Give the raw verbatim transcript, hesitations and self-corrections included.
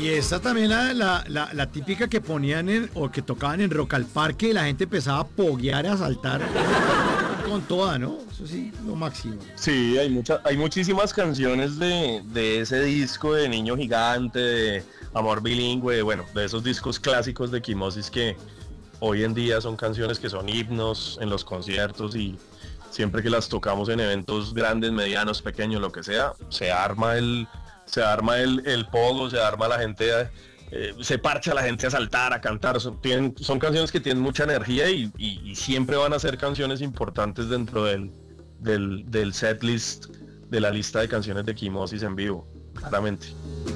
y esta también la, la, la, la típica que ponían en, o que tocaban en Rock al Parque y la gente empezaba a poguear, a saltar con toda, ¿no? Eso sí, lo máximo. Sí, hay muchas, hay muchísimas canciones de, de ese disco de Niño Gigante, de Amor Bilingüe, bueno, de esos discos clásicos de Quimosis que hoy en día son canciones que son himnos en los conciertos y siempre que las tocamos en eventos grandes, medianos, pequeños, lo que sea, se arma el, se arma el, el pogo, se arma la gente, eh, se parcha la gente a saltar, a cantar. Son, tienen, son canciones que tienen mucha energía y, y, y siempre van a ser canciones importantes dentro del, del, del setlist, de la lista de canciones de Quimosis en vivo, claramente.